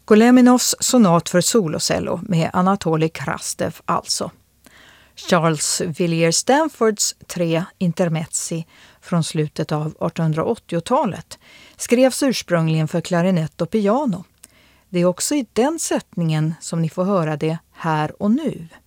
Goleminovs sonat för solocello med Anatolij Krastev alltså. Charles Villiers Stanfords 3 intermezzi från slutet av 1880-talet skrevs ursprungligen för klarinett och piano. Det är också i den sättningen som ni får höra det här och nu.